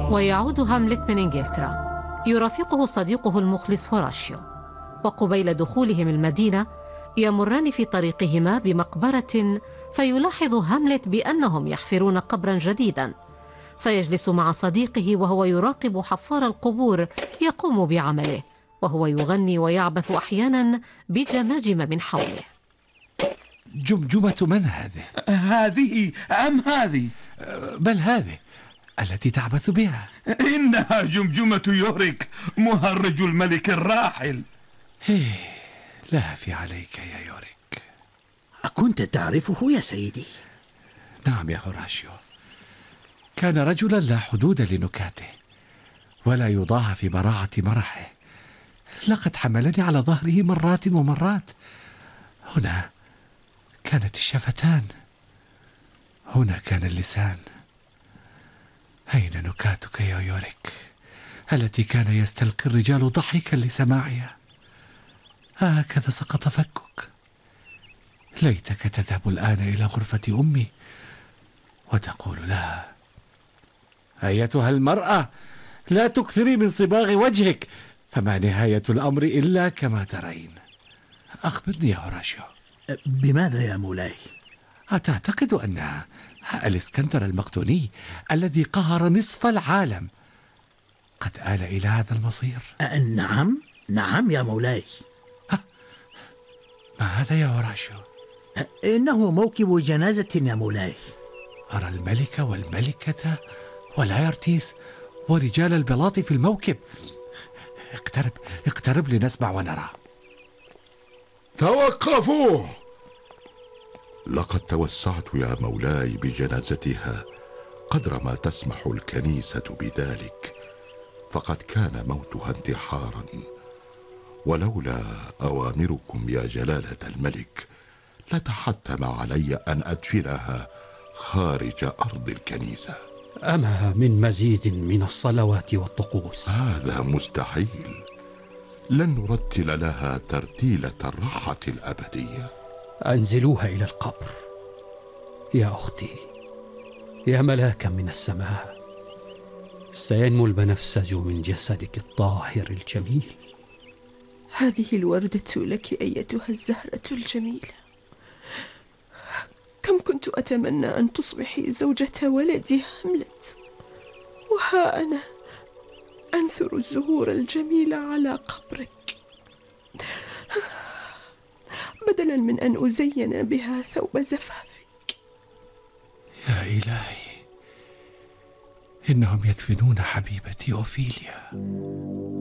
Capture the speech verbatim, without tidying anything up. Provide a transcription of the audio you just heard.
ويعود هاملت من إنجلترا، يرافقه صديقه المخلص هوراشيو، وقبيل دخولهم المدينة يمران في طريقهما بمقبرة، فيلاحظ هاملت بأنهم يحفرون قبرا جديدا، فيجلس مع صديقه وهو يراقب حفار القبور يقوم بعمله، وهو يغني ويعبث أحيانا بجماجم من حوله. جمجمة من هذه؟ هذه أم هذه؟ بل هذه التي تعبث بها. إنها جمجمة يوريك مهرج الملك الراحل. إيه، لا في عليك يا يوريك. أكنت تعرفه يا سيدي؟ نعم يا هوراشيو، كان رجلا لا حدود لنكاته، ولا يضاهى في براعة مرحه. لقد حملني على ظهره مرات ومرات. هنا كانت الشفتان، هنا كان اللسان. أين نكاتك يا يوريك التي كان يستلقي الرجال ضحكا لسماعها؟ هكذا سقط فكك. ليتك تذهب الآن إلى غرفة أمي وتقول لها: أيتها المرأة، لا تكثري من صباغ وجهك، فما نهاية الأمر إلا كما ترين. أخبرني يا هوراشيو، بماذا يا مولاي؟ أتعتقد أن الإسكندر المقدوني الذي قهر نصف العالم قد آل إلى هذا المصير؟ أه نعم نعم يا مولاي. ما هذا يا هوراشيو؟ أه إنه موكب جنازة يا مولاي. أرى الملك والملكة واللايرتيس ورجال البلاط في الموكب. اقترب اقترب لنسمع ونرى. توقفوا! لقد توسعت يا مولاي بجنازتها قدر ما تسمح الكنيسة بذلك، فقد كان موتها انتحارا، ولولا أوامركم يا جلالة الملك لتحتم علي أن أدفنها خارج أرض الكنيسة. أما من مزيد من الصلوات والطقوس؟ هذا مستحيل. لن نرتل لها ترتيلة الراحة الأبدية. أنزلوها إلى القبر يا أختي، يا ملاكا من السماء. سينمو البنفسج من جسدك الطاهر الجميل. هذه الوردة لك أيتها الزهرة الجميلة. كم كنت أتمنى أن تصبحي زوجة ولدي هاملت، وها أنا أنثر الزهور الجميلة على قبرك، بدلا من أن أزين بها ثوب زفافك. يا إلهي، إنهم يدفنون حبيبتي أوفيليا.